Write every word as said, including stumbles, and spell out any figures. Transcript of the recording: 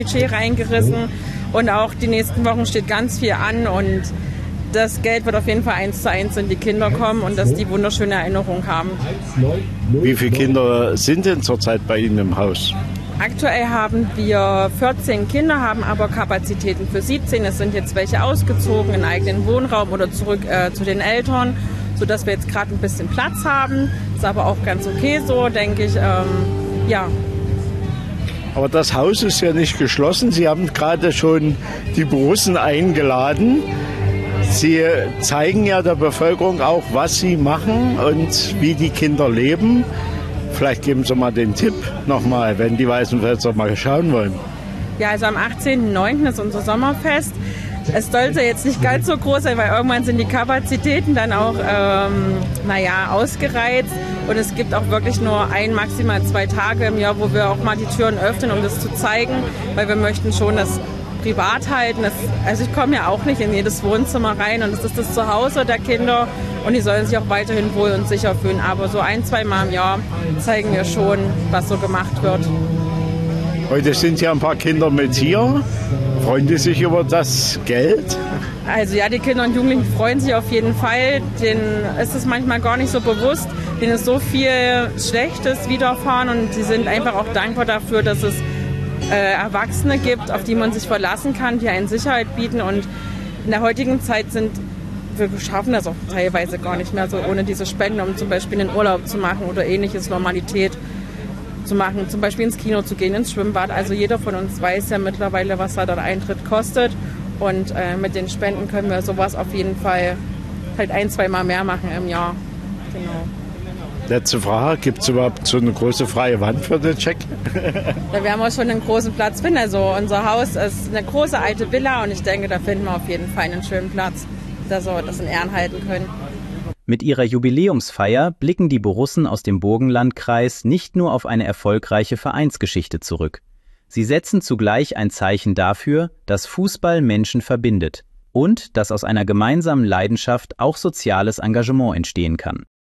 Budget reingerissen und auch die nächsten Wochen steht ganz viel an und das Geld wird auf jeden Fall eins zu eins in die Kinder kommen und dass die wunderschöne Erinnerung haben. Wie viele Kinder sind denn zurzeit bei Ihnen im Haus? Aktuell haben wir vierzehn Kinder, haben aber Kapazitäten für siebzehn. Es sind jetzt welche ausgezogen in eigenen Wohnraum oder zurück äh, zu den Eltern, sodass wir jetzt gerade ein bisschen Platz haben. Ist aber auch ganz okay so, denke ich. Ähm, ja. Aber das Haus ist ja nicht geschlossen. Sie haben gerade schon die Borussen eingeladen. Sie zeigen ja der Bevölkerung auch, was sie machen und wie die Kinder leben. Vielleicht geben Sie mal den Tipp nochmal, wenn die Weißenfelser mal schauen wollen. Ja, also am achtzehnten neunten ist unser Sommerfest. Es sollte jetzt nicht ganz so groß sein, weil irgendwann sind die Kapazitäten dann auch ähm, naja, ausgereizt. Und es gibt auch wirklich nur ein, maximal zwei Tage im Jahr, wo wir auch mal die Türen öffnen, um das zu zeigen. Weil wir möchten schon das privat halten. Das, also ich komme ja auch nicht in jedes Wohnzimmer rein und es ist das Zuhause der Kinder und die sollen sich auch weiterhin wohl und sicher fühlen. Aber so ein, zwei Mal im Jahr zeigen wir schon, was so gemacht wird. Heute sind ja ein paar Kinder mit hier. Freuen die sich über das Geld? Also ja, die Kinder und Jugendlichen freuen sich auf jeden Fall. Denen ist es manchmal gar nicht so bewusst. Denen ist so viel Schlechtes widerfahren und sie sind einfach auch dankbar dafür, dass es äh, Erwachsene gibt, auf die man sich verlassen kann, die einen Sicherheit bieten. Und in der heutigen Zeit sind wir schaffen das auch teilweise gar nicht mehr so ohne diese Spenden, um zum Beispiel einen Urlaub zu machen oder ähnliches, Normalität zu machen, zum Beispiel ins Kino zu gehen, ins Schwimmbad. Also jeder von uns weiß ja mittlerweile, was da der Eintritt kostet. Und äh, mit den Spenden können wir sowas auf jeden Fall halt ein, zwei Mal mehr machen im Jahr. Genau. Letzte Frage, gibt es überhaupt so eine große freie Wand für den Check? Da werden wir schon einen großen Platz finden. Also unser Haus ist eine große alte Villa und ich denke, da finden wir auf jeden Fall einen schönen Platz, dass wir das in Ehren halten können. Mit ihrer Jubiläumsfeier blicken die Borussen aus dem Burgenlandkreis nicht nur auf eine erfolgreiche Vereinsgeschichte zurück. Sie setzen zugleich ein Zeichen dafür, dass Fußball Menschen verbindet und dass aus einer gemeinsamen Leidenschaft auch soziales Engagement entstehen kann.